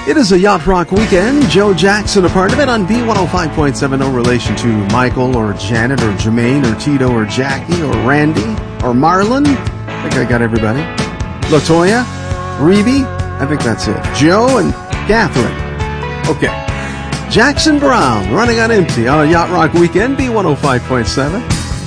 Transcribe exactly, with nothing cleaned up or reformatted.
It is a Yacht Rock weekend. Joe Jackson, a part of it on B one oh five point seven. No relation to Michael or Janet or Jermaine or Tito or Jackie or Randy or Marlon. I think I got everybody. Latoya, Reby, I think that's it. Joe and Catherine. Okay. Jackson Brown, Running on Empty on a Yacht Rock weekend, B one oh five point seven.